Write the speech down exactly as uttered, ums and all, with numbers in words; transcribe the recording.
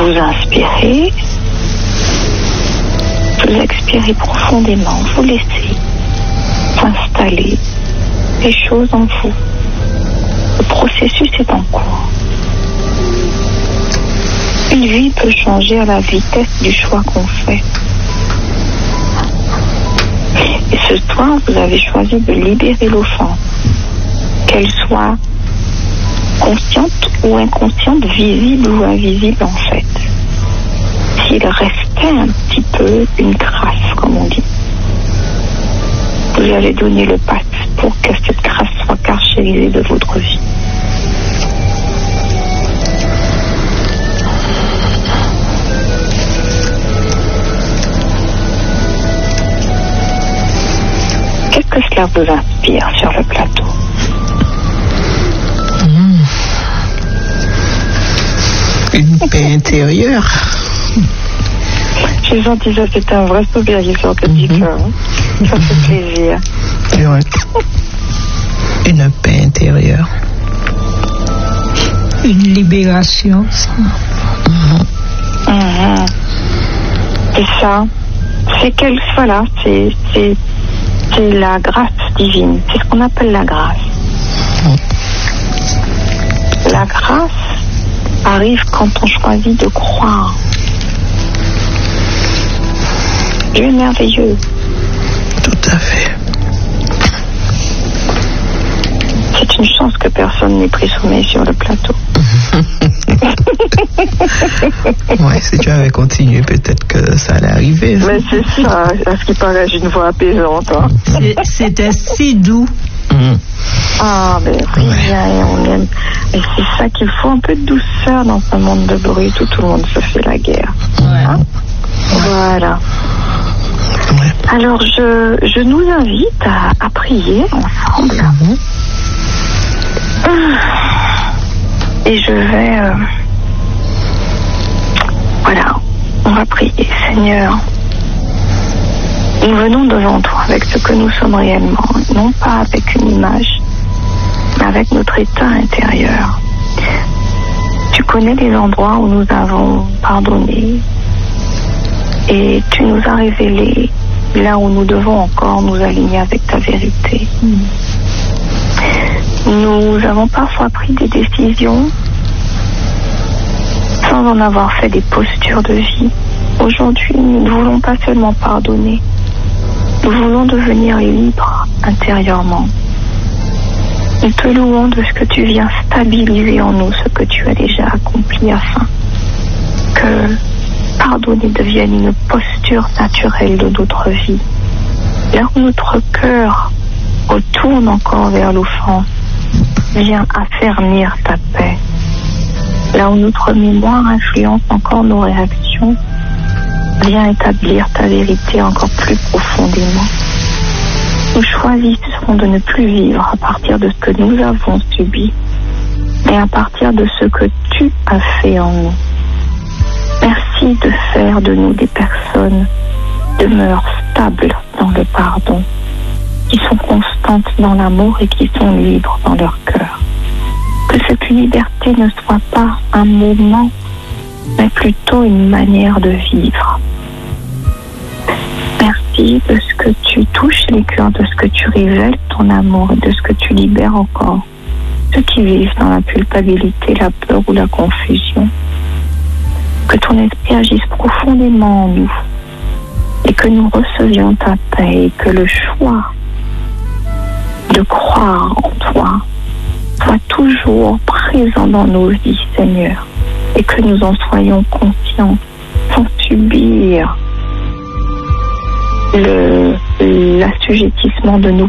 Vous inspirez, vous expirez profondément, vous laissez s'installer les choses en vous. Le processus est en cours. Une vie peut changer à la vitesse du choix qu'on fait. Et ce soir, vous avez choisi de libérer l'offense, qu'elle soit consciente ou inconsciente, visible ou invisible en fait. S'il restait un petit peu une grâce, comme on dit, vous allez donner le pas pour que cette grâce soit carcérisée de votre vie. Qu'est-ce que cela vous inspire sur le plateau? Mmh. Une paix intérieure. J'ai senti ça, c'était un vrai soupir qui sortait du cœur. Ça fait plaisir. Ouais. Une paix intérieure. Une libération. Mmh. Mmh. Et ça, c'est qu'elle soit là, c'est, c'est, c'est la grâce divine. C'est ce qu'on appelle la grâce. La grâce arrive quand on choisit de croire. Dieu est merveilleux. Tout à fait. C'est une chance que personne n'ait pris sommeil sur le plateau. Ouais, si tu avais continué, peut-être que ça allait arriver. Mais c'est ça, à ce qui paraît, j'ai une voix apaisante. Hein. C'est, c'était si doux. Mmh. Ah, ben oui, ouais. On aime. Et c'est ça qu'il faut, un peu de douceur dans un monde de bruit où tout le monde se fait la guerre. Ouais. Hein? Voilà. Ouais. Alors, je, je nous invite à, à prier ensemble. Mmh. Et je vais... Euh, voilà, on va prier. Seigneur, nous venons devant toi avec ce que nous sommes réellement, non pas avec une image, mais avec notre état intérieur. Tu connais les endroits où nous avons pardonné et tu nous as révélé là où nous devons encore nous aligner avec ta vérité. Mm. Nous avons parfois pris des décisions sans en avoir fait des postures de vie. Aujourd'hui, nous ne voulons pas seulement pardonner, nous voulons devenir libres intérieurement. Nous te louons de ce que tu viens stabiliser en nous, ce que tu as déjà accompli afin que pardonner devienne une posture naturelle de notre vie. Là où notre cœur retourne encore vers l'offense, viens affermir ta paix. Là où notre mémoire influence encore nos réactions, viens établir ta vérité encore plus profondément. Nous choisissons de ne plus vivre à partir de ce que nous avons subi, mais à partir de ce que tu as fait en nous. Merci de faire de nous des personnes demeurent stables dans le pardon, qui sont constantes dans l'amour et qui sont libres dans leur cœur. Que cette liberté ne soit pas un moment, mais plutôt une manière de vivre. Merci de ce que tu touches les cœurs, de ce que tu révèles ton amour et de ce que tu libères encore ceux qui vivent dans la culpabilité, la peur ou la confusion. Que ton esprit agisse profondément en nous et que nous recevions ta paix et que le choix de croire en toi soit toujours présent dans nos vies, Seigneur, et que nous en soyons conscients sans subir le, l'assujettissement de nos